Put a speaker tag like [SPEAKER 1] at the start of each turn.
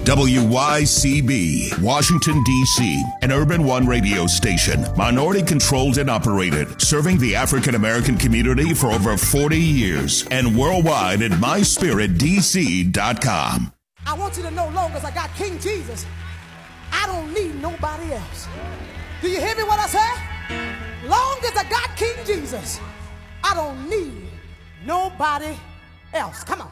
[SPEAKER 1] WYCB, Washington, D.C., an Urban One radio station, minority controlled and operated, serving the African American community for over 40 years, and worldwide at myspiritdc.com.
[SPEAKER 2] I want you to know, long as I got King Jesus, I don't need nobody else. Do you hear me what I say? Long as I got King Jesus, I don't need nobody else. Come on.